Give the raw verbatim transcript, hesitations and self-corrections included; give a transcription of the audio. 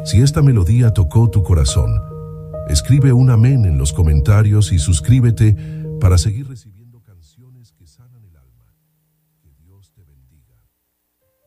Si esta melodía tocó tu corazón, escribe un amén en los comentarios y suscríbete para seguir recibiendo canciones que sanan el alma. Que Dios te bendiga.